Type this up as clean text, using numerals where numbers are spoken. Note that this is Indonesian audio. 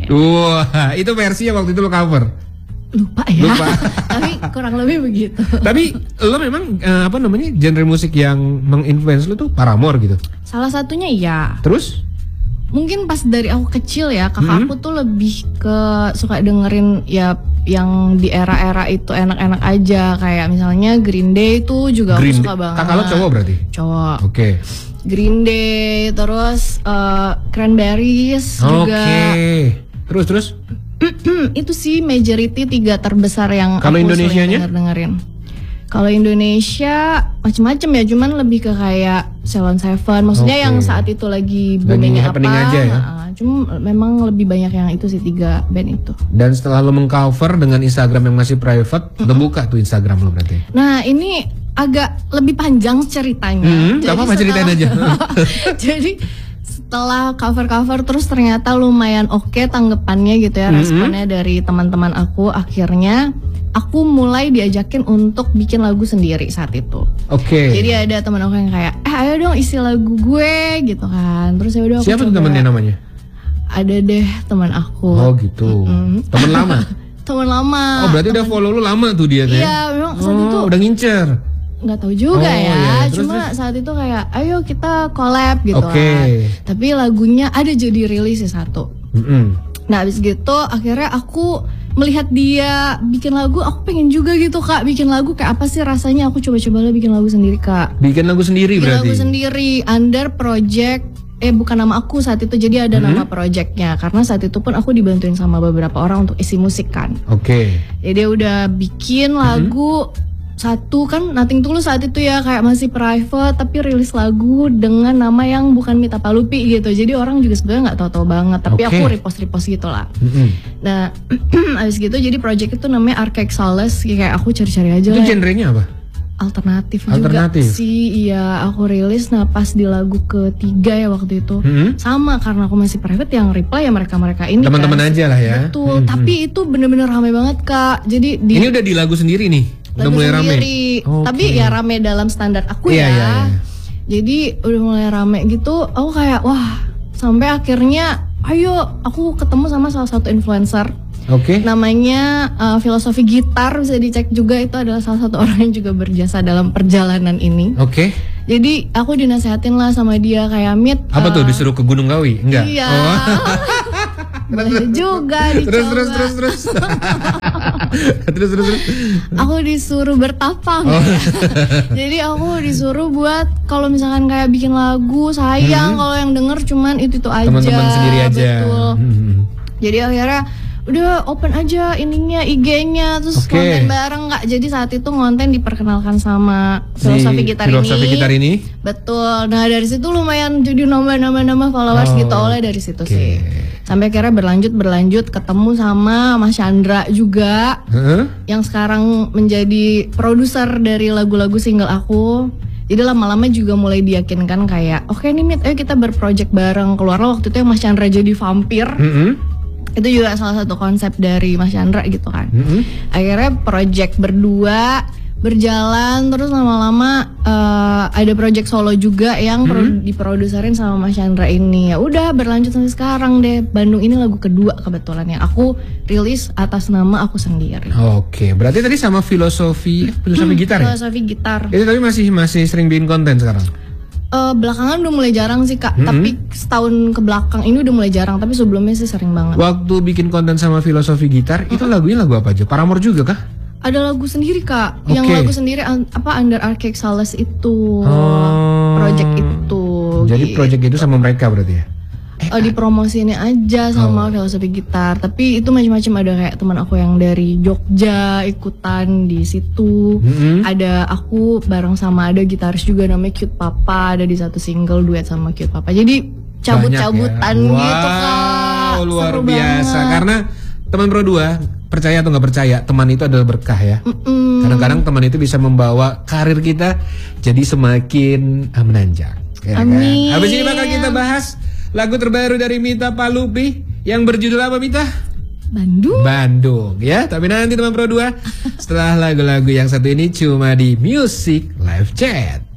Wah, itu versi yang waktu itu lo cover. Lupa ya. Lupa. Tapi kurang lebih begitu. Tapi lo memang genre musik yang menginfluence lo tuh Paramore gitu. Salah satunya iya. Terus? Mungkin pas dari aku kecil ya, kakak aku tuh lebih ke suka dengerin ya yang di era-era itu enak-enak aja, kayak misalnya Green Day itu juga aku suka banget. Kakak lo cowok berarti? Cowok. Oke. Green Day, terus Cranberries juga. Oke. Terus? Itu sih majority 3 terbesar yang kalau aku Indonesianya? sering dengerin. Kalau Indonesia macem-macem ya, cuman lebih ke kayak Ceylon Seven, maksudnya yang saat itu lagi boomingnya apa? Aja ya? Cuma memang lebih banyak yang itu sih 3 band itu. Dan setelah lo mengcover dengan Instagram yang masih private, lo buka tuh Instagram lo berarti? Nah ini agak lebih panjang ceritanya. Gak apa-apa, ceritain aja. Jadi setelah cover-cover terus ternyata lumayan oke tanggapannya gitu ya, responnya dari teman-teman aku. Akhirnya aku mulai diajakin untuk bikin lagu sendiri saat itu. Oke. Jadi ada teman aku yang kayak, ayo dong isi lagu gue gitu kan. Terus ya udah aku siapa tuh temennya namanya? Ada deh teman aku. Oh gitu. Temen lama? Temen lama. Oh berarti udah follow lu lama tuh dia tuh? Iya memang saat itu. Udah ngincer? Nggak tahu juga ya. Iya. Terus, cuma saat itu kayak, ayo kita collab gitu kan. Tapi lagunya ada jadi rilis sih satu. Nah abis gitu akhirnya aku melihat dia bikin lagu, aku pengen juga gitu Kak, bikin lagu kayak apa sih rasanya. Aku coba-coba lah bikin lagu sendiri Kak. Bikin lagu sendiri berarti? Bikin lagu sendiri under project, bukan nama aku saat itu, jadi ada nama projectnya. Karena saat itu pun aku dibantuin sama beberapa orang untuk isi musik kan. Oke. Jadi dia udah bikin lagu satu kan, Nothing Tulus saat itu ya, kayak masih private tapi rilis lagu dengan nama yang bukan Mita Palupi gitu. Jadi orang juga sebenarnya nggak tahu-tahu banget, tapi aku repost gitu lah. Nah abis gitu jadi project itu namanya Archaic Solace, kayak aku cari-cari aja. Itu genrenya apa? Alternatif juga sih. Iya aku rilis, nah pas di lagu ketiga ya waktu itu sama, karena aku masih private, yang reply ya mereka-mereka ini teman-teman aja lah ya. Betul. Tapi itu bener-bener rame banget Kak. Jadi ini udah di lagu sendiri nih? Udah mulai rame? Tapi ya rame dalam standar aku ya. Jadi udah mulai rame gitu, aku kayak wah, sampai akhirnya ayo aku ketemu sama salah satu influencer. Namanya Filosofi Gitar, bisa dicek juga, itu adalah salah satu orang yang juga berjasa dalam perjalanan ini. Jadi aku dinasehatin lah sama dia kayak, Mit, apa tuh, disuruh ke Gunung Kawi? Enggak? Iya. Boleh juga dicoba. Terus. Aku disuruh bertapang. Jadi aku disuruh buat kalau misalkan kayak bikin lagu, sayang kalau yang denger cuman itu aja. Teman-teman sendiri aja. Betul. Jadi akhirnya udah open aja ininya, IG-nya, terus konten bareng Kak. Jadi saat itu konten diperkenalkan sama Filosofi Gitar ini. Betul. Nah dari situ lumayan jadi nambah followers gitu, oleh dari situ sih. Sampai akhirnya berlanjut ketemu sama Mas Chandra juga, yang sekarang menjadi produser dari lagu-lagu single aku. Jadi lama-lama juga mulai diyakinkan kayak, oke nih Mit, ayo kita berproject bareng. Keluarlah waktu itu yang Mas Chandra jadi vampir. Itu juga salah satu konsep dari Mas Chandra gitu kan. Akhirnya project berdua berjalan, terus lama-lama ada project solo juga yang diproduserin sama Mas Chandra ini. Ya udah berlanjut sampai sekarang deh. Bandung ini lagu kedua kebetulan yang aku rilis atas nama aku sendiri. Berarti tadi sama Filosofi Gitar ya? Filosofi Gitar. Itu tapi masih sering bikin konten sekarang? Belakangan udah mulai jarang sih Kak, tapi setahun ke belakang ini udah mulai jarang, tapi sebelumnya sih sering banget. Waktu bikin konten sama Filosofi Gitar, itu lagunya lagu apa aja? Paramore juga kah? Ada lagu sendiri Kak, yang lagu sendiri Under Archaic Solace itu, project itu. Jadi project itu sama mereka berarti ya? Dipromosiinnya aja sama Filosofi Gitar, tapi itu macam-macam. Ada kayak teman aku yang dari Jogja ikutan di situ. Ada aku bareng sama ada gitaris juga namanya Cute Papa, ada di satu single duet sama Cute Papa. Jadi cabut-cabutan gitu Kak. Luar biasa. Karena teman Pro 2, percaya atau nggak percaya, teman itu adalah berkah ya. Kadang-kadang teman itu bisa membawa karir kita jadi semakin menanjak. Amin. Habis ini bakal kita bahas lagu terbaru dari Mita Palupi yang berjudul apa, Mita? Bandung ya. Tapi nanti teman Pro 2 setelah lagu-lagu yang satu ini cuma di Music Live Chat.